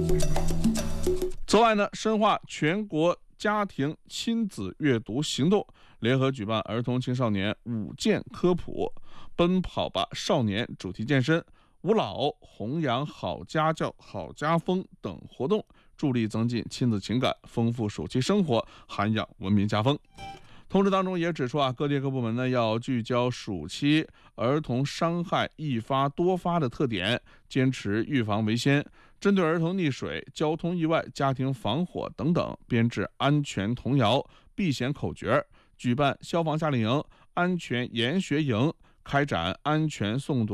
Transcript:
此外呢，深化全国家庭亲子阅读行动，联合举办儿童青少年5健科普、奔跑吧少年主题健身、吴老弘扬好家教、好家风等活动，助力增进亲子情感，丰富暑期生活，涵养文明家风。通知当中也指出各地各部门呢要聚焦暑期儿童伤害易发多发的特点，坚持预防为先，针对儿童溺水、交通意外、家庭防火等等，编制安全童谣、避险口诀，举办消防夏令营、安全研学营，开展安全诵读